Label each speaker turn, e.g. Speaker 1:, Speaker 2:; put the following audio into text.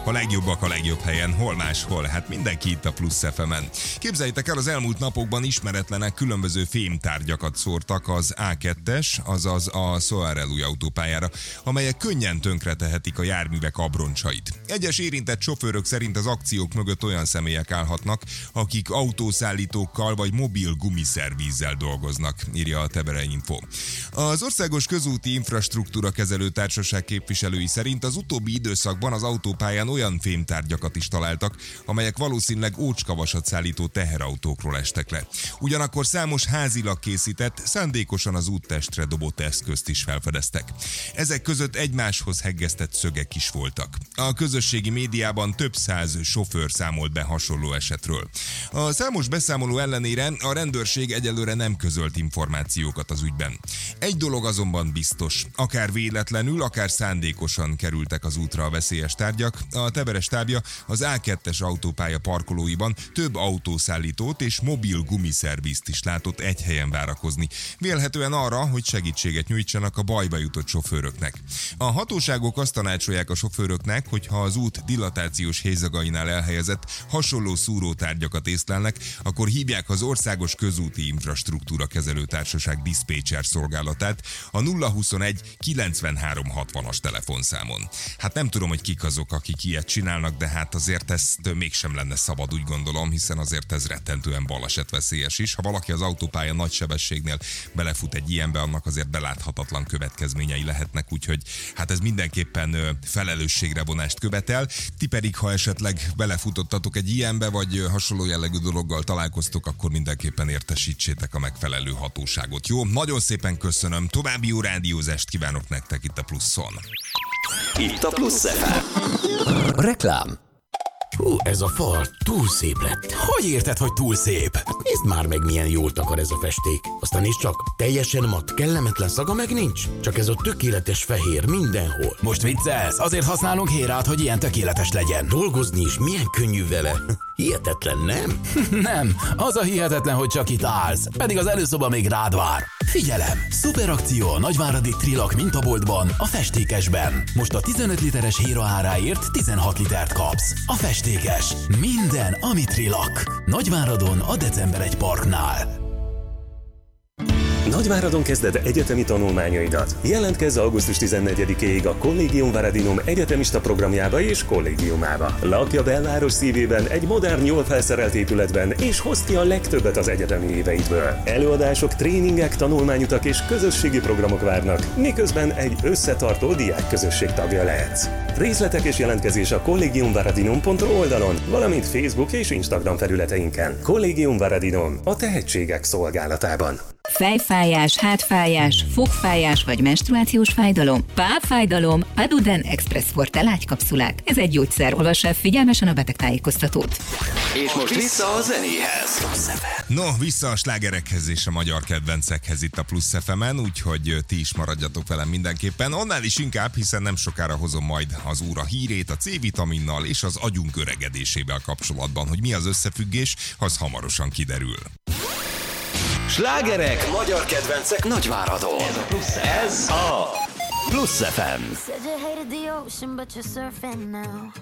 Speaker 1: A legjobbak a legjobb helyen, hol máshol, hát mindenki itt a Plusz FM-en. Képzeljétek el, az elmúlt napokban ismeretlenek különböző fémtárgyakat szórtak az A2-es, azaz a Soarel új autópályára, amelyek könnyen tönkretehetik a járművek abroncsait. Egyes érintett sofőrök szerint az akciók mögött olyan személyek állhatnak, akik autószállítókkal vagy mobil gumiszervízzel dolgoznak, írja a Tebere Info. Az Országos Közúti Infrastruktúra Kezelő Társaság képviselői szerint az utóbbi időszakban az autópályán olyan fémtárgyakat is találtak, amelyek valószínűleg ócskavasat szállító teherautókról estek le. Ugyanakkor számos házilag készített, szándékosan az úttestre dobott eszközt is felfedeztek. Ezek között egymáshoz heggesztett szögek is voltak. A közösségi médiában több száz sofőr számolt be hasonló esetről. A számos beszámoló ellenére a rendőrség egyelőre nem közölt információkat az ügyben. Egy dolog azonban biztos, akár véletlenül, akár szándékosan kerültek az útra a veszélyes tárgyak. A Tebere stábja az A2-es autópálya parkolóiban több autószállítót és mobil gumiszervízt is látott egy helyen várakozni. Vélhetően arra, hogy segítséget nyújtsanak a bajba jutott sofőröknek. A hatóságok azt tanácsolják a sofőröknek, hogy ha az út dilatációs hézagainál elhelyezett hasonló szúrótárgyakat észlelnek, akkor hívják az Országos Közúti Infrastruktúra Kezelő Társaság diszpécser szolgálatát a 021 93 60-as telefonszámon. Hát nem tudom, hogy kik azok, akik ilyet csinálnak, de hát azért ezt mégsem lenne szabad, úgy gondolom, hiszen azért ez rettentően balesetveszélyes is. Ha valaki az autópálya nagy sebességnél belefut egy ilyenbe, annak azért beláthatatlan következményei lehetnek, úgyhogy hát ez mindenképpen felelősségre vonást követel. Ti pedig, ha esetleg belefutottatok egy ilyenbe, vagy hasonló jellegű dologgal találkoztok, akkor mindenképpen értesítsétek a megfelelő hatóságot. Jó, nagyon szépen köszönöm, további jó rádiózást kívánok nektek itt a Pluszon.
Speaker 2: Itt a Plusz FM.
Speaker 3: Reklám.
Speaker 4: Hú, ez a fal túl szép lett.
Speaker 5: Hogy érted, hogy túl szép?
Speaker 4: Nézd már meg, milyen jól takar ez a festék. Aztán nézd csak, teljesen matt, kellemetlen szaga meg nincs. Csak ez a tökéletes fehér mindenhol.
Speaker 5: Most viccelsz? Azért használunk Hérát, hogy ilyen tökéletes legyen.
Speaker 4: Dolgozni is milyen könnyű vele. Hihetetlen, nem?
Speaker 5: Nem, az a hihetetlen, hogy csak itt állsz. Pedig az előszoba még rád vár. Figyelem! Szuper akció a nagyváradi Trilak mintaboltban, a festékesben. Most a 15 literes Héra áráért 16 litert kapsz. A festékes. Minden, ami Trilak. Nagyváradon a December 1 Parknál.
Speaker 2: Nagyváradon kezded egyetemi tanulmányaidat. Jelentkezz augusztus 14-ig a Collegium Varadinum egyetemista programjába és kollégiumába. Lakj a belváros szívében egy modern, jól felszerelt épületben, és hozd ki a legtöbbet az egyetemi éveidből. Előadások, tréningek, tanulmányutak és közösségi programok várnak, miközben egy összetartó diákközösség tagja lehetsz. Részletek és jelentkezés a collegiumvaradinum.ru oldalon, valamint Facebook és Instagram felületeinken. Collegium Varadinum, a tehetségek szolgálatában.
Speaker 6: Fejfájás, hátfájás, fogfájás vagy menstruációs fájdalom, pápfájdalom, Aduden Express Forte ágykapszulák. Ez egy gyógyszer, olvass el figyelmesen a betegtájékoztatót.
Speaker 2: És most vissza a zenéhez.
Speaker 1: No, vissza a slágerekhez és a magyar kedvencekhez itt a Plusz FM-en, úgyhogy ti is maradjatok velem mindenképpen. Annál is inkább, hiszen nem sokára hozom majd az óra hírét a C-vitaminnal és az agyunk öregedésével kapcsolatban. Hogy mi az összefüggés, az hamarosan kiderül.
Speaker 2: Slágerek, magyar kedvencek Nagyváradon. Ez a Plusz FM.
Speaker 7: Said you hated the ocean, but you're surfing now.